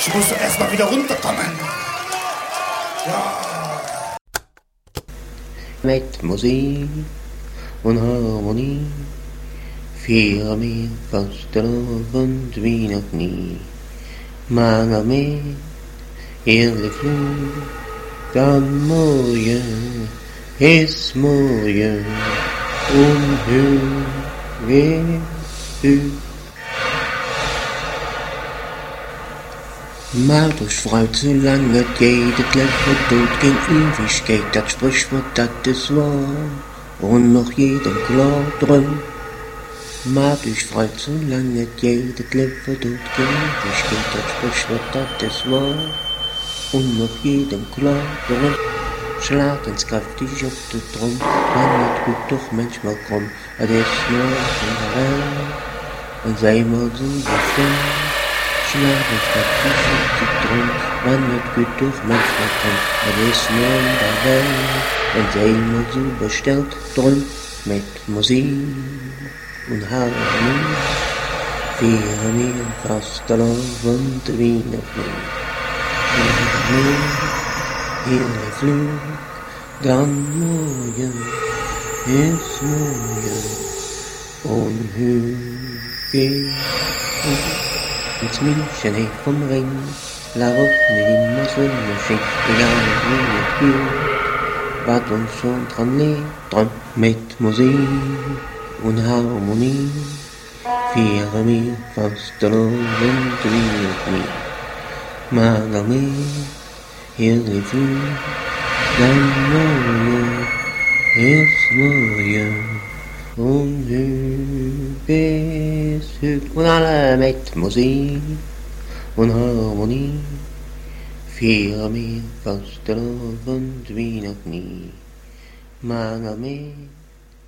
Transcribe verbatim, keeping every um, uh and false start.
Ich muss erst mal wieder runterkommen. Ja. Mit Musik und Harmonie feiern wir Fastelavond wie noch nie. Mal mehr, ehrlich Flug, dann morgen ist morgen und hör, wer hört. Malt euch frei zu lang, wird jeder Kleffer tot gegen Ewigkeit, das Sprichwort, das ist wahr, und noch jedem klar drin. Malt euch frei zu lang, wird jeder Kleffer tot gegen Ewigkeit, das Sprichwort, das ist wahr, und noch jedem klar drin. Schlag ins kräftig auf den Drum, man wird gut doch manchmal krumm, es ist nur in der Welt, und sei mal so befreit. Schlag ins kräftig auf den Drum, man wird gut doch manchmal krumm, es ist nur in der Welt, und sei mal so bestellt drum, mit Musik und Harmonie, feiern wir Fastelavond wie noch nie. Hier Flug, dann morgen ist morgen und hör geht ins München hey vom Ring, la Woche immer Sonne schien, egal wie es geht, wat uns schon dran liegt, dran mit Musik und Harmonie, feiern wir Fastelavond wie noch nie. Mal mehr, hier die Flug, dann morgen ist morgen und hör bis hüt und alle mit Musik und Harmonie feiern wir Fastelavond wie noch nie. Mal mehr.